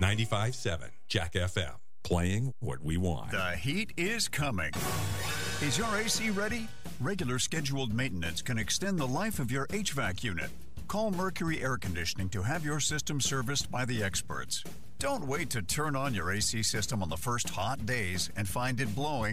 95.7 Jack FM, playing what we want. The heat is coming. Is your AC ready? Regular scheduled maintenance can extend the life of your HVAC unit. Call Mercury Air Conditioning to have your system serviced by the experts. Don't wait to turn on your AC system on the first hot days and find it blowing